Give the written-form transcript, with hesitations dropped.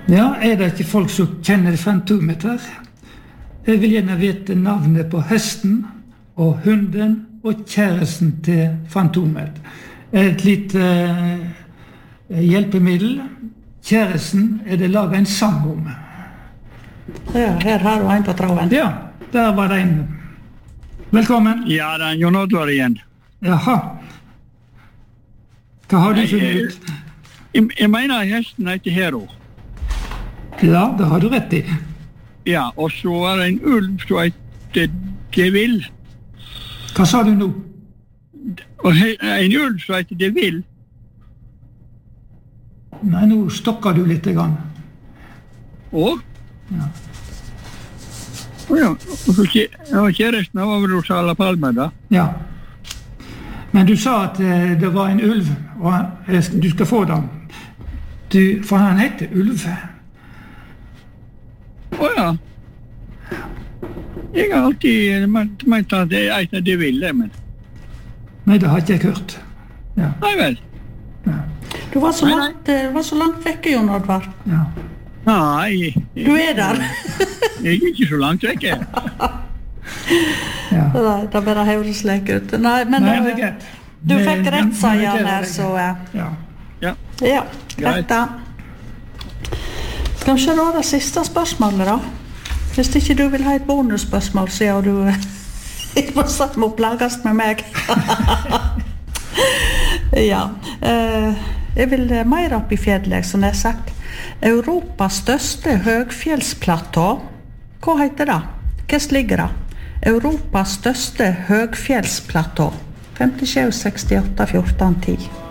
Ja, det ikke folk som kjenner Fantomet her? Jeg vil gjerne vite navnet på hesten og hunden og kjæresten til Fantomet. Et lite hjelpemiddel. Kjæresten det laget en sang om. Ja, her har du en på traven. Ja, der var det en. Velkommen. Ja, det Jon Oddvar igjen. Jaha. Hva har du funnet ut? Jeg mener hesten heter Hero. Ja, det har du rett i. Ja, og så var det en ulv som heter Devil. Hva sa du nå? Og en ulv som heter Devil. Nei, nå stokker du litt grann. Og? Ja. Ja, og så kjæresten var vel hos Alla Palme da. Ja. Men du sa at det var en ulv, og du skal få den. For han heter Ulv. Åja. Jeg har alltid ment at det et av de ville, men... Nei, det har ikke jeg hørt. Ja. Nei vel. Ja. Du var så langt vekke, Jon Oddvar. Ja. Nei. Du der. Jeg ikke så langt vekk. Ja. Det bare høres lek ut. Nei, men det greit. Du fikk rett, sa Jan her, så... Ja. Ja, greit da. Skal vi se da det siste spørsmålet da? Hvis ikke du vil ha et bonusspørsmål, så du ikke må satt med å plages med meg. Ja, jeg vil mer opp i fjellet, som jeg har sagt. Europas største høgfjellsplatå, hva heter det? Hva ligger det? Europas største høgfjellsplatå. 57, 68, 14, 10.